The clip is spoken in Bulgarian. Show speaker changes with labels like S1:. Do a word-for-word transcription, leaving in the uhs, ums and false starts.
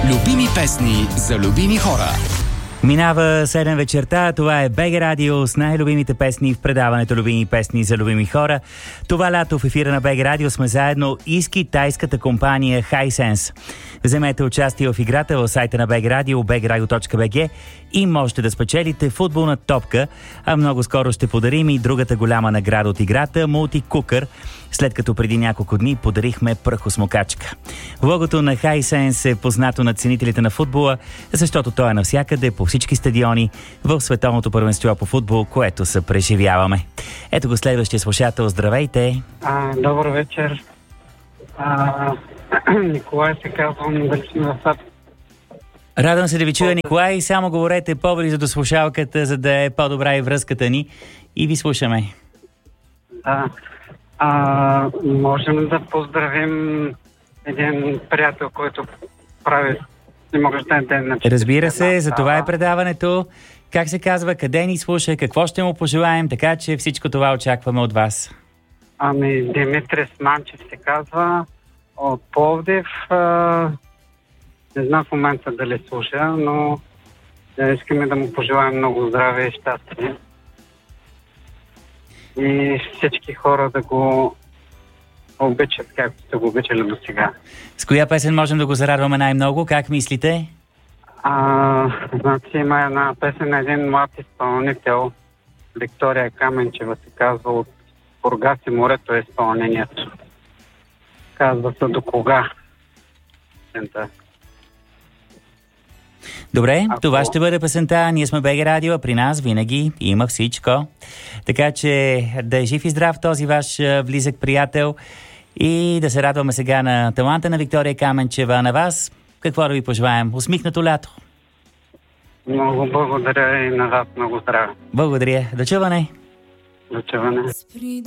S1: Любими песни за любими хора.
S2: Минава седем вечерта, това е БГ Радио с най-любимите песни в предаването Любими песни за любими хора. Това лято в ефира на БГ Радио сме заедно и с китайската компания Hisense. Вземете участие в играта в сайта на БГ Радио, би джи радио точка би джи и можете да спечелите футболна топка, а много скоро ще подарим и другата голяма награда от играта – мултикукър, след като преди няколко дни подарихме прахосмокачка. Логото на Hisense е познато на ценителите на футбола, защото той е навсякъде, по всички стадиони в световното първенство по футбол, което се преживяваме. Ето го следващия слушател. Здравейте!
S3: А, добър вечер. А, Николай се казвам, дали сме в САД.
S2: Радвам се да ви чуя, Николай. Само говорете по-близо до слушалката, за да е по-добра и връзката ни. И ви слушаме.
S3: Да. А, можем да поздравим един приятел, който прави рожден ден на...
S2: Разбира се, за това е предаването. Как се казва, къде ни слуша, какво ще му пожелаем, така че всичко това очакваме от вас.
S3: Ами, Димитрис Манчев се казва, от Пловдив. А, не знам в момента дали слуша, но искаме да му пожелаем много здраве и щастие. И всички хора да го обичат, както сте го обичали до сега.
S2: С коя песен можем да го зарадваме най-много? Как мислите?
S3: А, значи има една песен на един млад изпълнител, Виктория Каменчева се казва, от Бургас и морето е изпълнението. Казва се До кога.
S2: Добре,
S3: Ако...
S2: това ще бъде песента. Ние сме БГ Радио, а при нас винаги има всичко. Така че да е жив и здрав този ваш близък приятел и да се радваме сега на таланта на Виктория Каменчева. На вас какво да ви пожелаем? Усмихнато лято!
S3: Много благодаря и на вас много здраве.
S2: Благодаря. До чуване!
S3: До чуване.